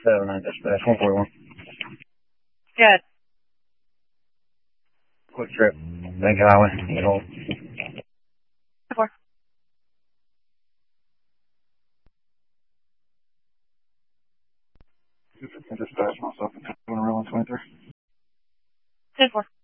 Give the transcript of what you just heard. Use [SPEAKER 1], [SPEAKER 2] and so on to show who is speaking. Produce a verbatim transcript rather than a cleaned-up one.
[SPEAKER 1] seven nine dispatch, one forty-one.
[SPEAKER 2] Good.
[SPEAKER 1] Quick trip. Thank you, highway. You can hold.
[SPEAKER 2] Four.
[SPEAKER 1] Dispatch myself in twenty-three.
[SPEAKER 2] ten four.